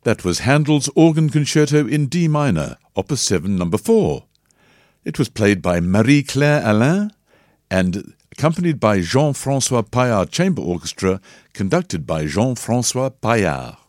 That was Handel's Organ Concerto in D minor, Opus 7, No. 4. It was played by Marie-Claire Alain and accompanied by Jean-François Paillard Chamber Orchestra, conducted by Jean-François Paillard.